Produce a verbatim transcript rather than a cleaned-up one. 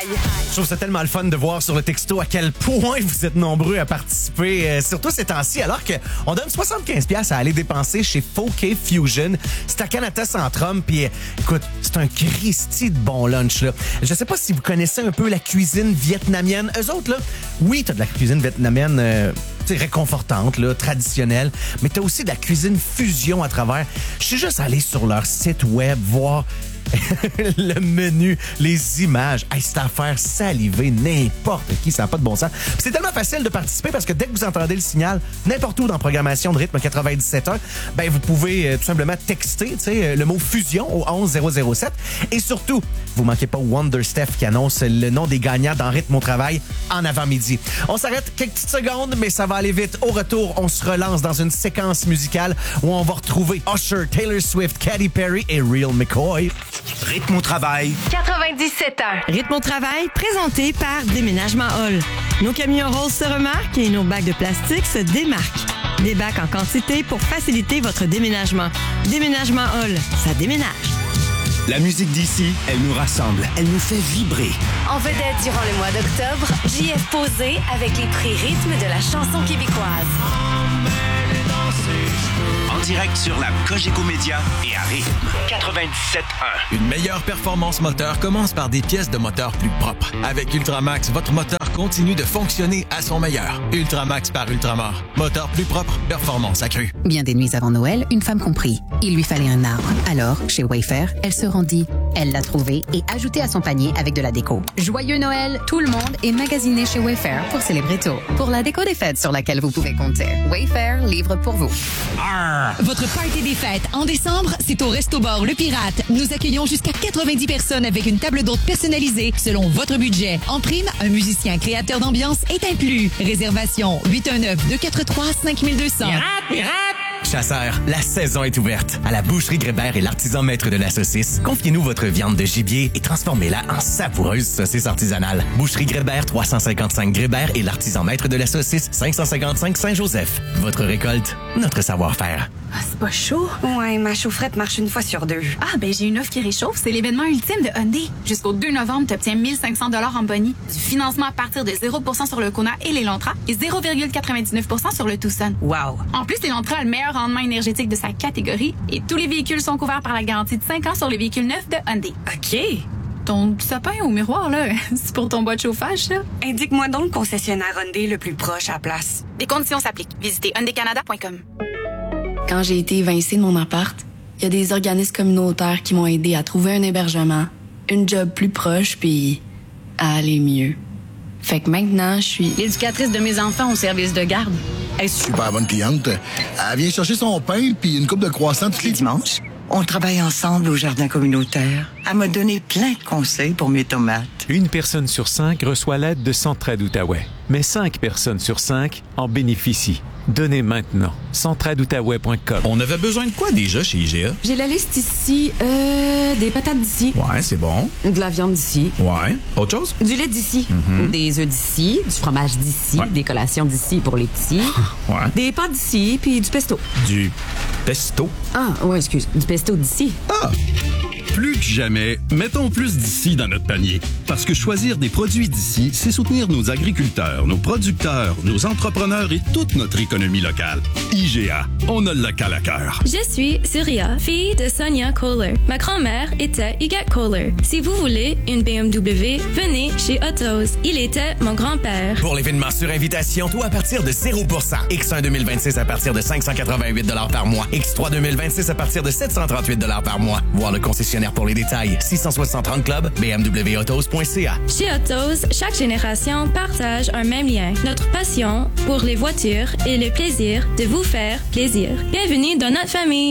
Je trouve ça tellement le fun de voir sur le texto à quel point vous êtes nombreux à participer, euh, surtout ces temps-ci, alors qu'on donne soixante-quinze dollars à aller dépenser chez four K Fusion. C'est à Canada Centrum, puis écoute, c'est un Christy de bon lunch, là. Je sais pas si vous connaissez un peu la cuisine vietnamienne. Eux autres, là, oui, t'as de la cuisine vietnamienne euh, réconfortante, là, traditionnelle, mais t'as aussi de la cuisine fusion à travers. Je suis juste allé sur leur site web voir le menu, les images. Hey, c'est à faire saliver n'importe qui, ça n'a pas de bon sens. Puis c'est tellement facile de participer parce que dès que vous entendez le signal, n'importe où dans Programmation de rythme quatre-vingt-dix-sept heures, ben vous pouvez euh, tout simplement texter euh, le mot fusion au onze zéro zéro sept. Et surtout, vous manquez pas Wonder Steph qui annonce le nom des gagnants dans Rythme au travail en avant-midi. On s'arrête quelques petites secondes, mais ça va aller vite. Au retour, on se relance dans une séquence musicale où on va retrouver Usher, Taylor Swift, Katy Perry et Real McCoy. Rythme au travail. quatre-vingt-dix-sept heures. Rythme au travail, présenté par Déménagement Hall. Nos camions roses se remarquent et nos bacs de plastique se démarquent. Des bacs en quantité pour faciliter votre déménagement. Déménagement Hall, ça déménage. La musique d'ici, elle nous rassemble, elle nous fait vibrer. En vedette durant le mois d'octobre, J F Posé avec les prix rythme de la chanson québécoise. En direct sur la Cogeco Média et à Rythme quatre-vingt-dix-sept un. Une meilleure performance moteur commence par des pièces de moteur plus propres. Avec Ultramax, votre moteur continue de fonctionner à son meilleur. Ultramax par Ultramar. Moteur plus propre, performance accrue. Bien des nuits avant Noël, une femme comprit. Il lui fallait un arbre. Alors, chez Wayfair, elle se rendit. Elle l'a trouvé et ajouté à son panier avec de la déco. Joyeux Noël! Tout le monde est magasiné chez Wayfair pour célébrer tôt. Pour la déco des fêtes sur laquelle vous pouvez compter. Wayfair livre pour vous. Arr! Votre party des fêtes en décembre, c'est au Resto Bar Le Pirate. Nous accueillons jusqu'à quatre-vingt-dix personnes avec une table d'hôte personnalisée selon votre budget. En prime, un musicien créateur d'ambiance est inclus. Réservation huit un neuf, deux quatre trois, cinq deux zéro zéro. Pirate, pirate! Chasseurs, la saison est ouverte. À la boucherie Grébert et l'artisan maître de la saucisse, confiez-nous votre viande de gibier et transformez-la en savoureuse saucisse artisanale. Boucherie Grébert, trois cent cinquante-cinq Grébert et l'artisan maître de la saucisse, cinq cent cinquante-cinq Saint-Joseph. Votre récolte, notre savoir-faire. Ah, c'est pas chaud? Ouais, ma chaufferette marche une fois sur deux. Ah, ben j'ai une offre qui réchauffe. C'est l'événement ultime de Hyundai. Jusqu'au deux novembre, tu obtiens mille cinq cents dollars en boni, du financement à partir de zéro pour cent sur le Kona et l'Elantra et zéro virgule quatre-vingt-dix-neuf pour cent sur le Tucson. Wow! En plus, l'Elantra a le meilleur rendement énergétique de sa catégorie et tous les véhicules sont couverts par la garantie de cinq ans sur les véhicules neufs de Hyundai. OK. Ton sapin au miroir, là, c'est pour ton bois de chauffage, ça? Indique-moi donc le concessionnaire Hyundai le plus proche à la place. Des conditions s'appliquent. Visitez hyundai canada point com. Quand j'ai été évincée de mon appart, il y a des organismes communautaires qui m'ont aidé à trouver un hébergement, une job plus proche, puis à aller mieux. Fait que maintenant, je suis l'éducatrice de mes enfants au service de garde. Elle super bonne cliente. Elle vient chercher son pain puis une coupe de croissants tous les dimanches. On travaille ensemble au jardin communautaire. Elle m'a donné plein de conseils pour mes tomates. Une personne sur cinq reçoit l'aide de Centraide Outaouais, mais cinq personnes sur cinq en bénéficient. Donnez maintenant. centraide outaouais point com. On avait besoin de quoi déjà chez I G A? J'ai la liste ici. Euh, des patates d'ici. Ouais, c'est bon. De la viande d'ici. Ouais. Autre chose? Du lait d'ici. Mm-hmm. Des œufs d'ici. Du fromage d'ici. Ouais. Des collations d'ici pour les petits. Ouais. Des pâtes d'ici, puis du pesto. Du pesto? Ah, ouais, excuse. Du pesto d'ici. Ah! Plus que jamais, mettons plus d'ici dans notre panier. Parce que choisir des produits d'ici, c'est soutenir nos agriculteurs, nos producteurs, nos entrepreneurs et toute notre économie locale. I G A, on a le local à cœur. Je suis Surya, fille de Sonia Kohler. Ma grand-mère était Huguette Kohler. Si vous voulez une B M W, venez chez Autos. Il était mon grand-père. Pour l'événement sur invitation, tout à partir de zéro pour cent. X un deux mille vingt-six à partir de cinq cent quatre-vingt-huit dollars par mois. X trois deux mille vingt-six à partir de sept cent trente-huit dollars par mois. Voir le concessionnaire pour les détails. six cent soixante Club, b m w autos point c a. Chez Autos, chaque génération partage un même lien. Notre passion pour les voitures et le plaisir de vous faire plaisir. Bienvenue dans notre famille.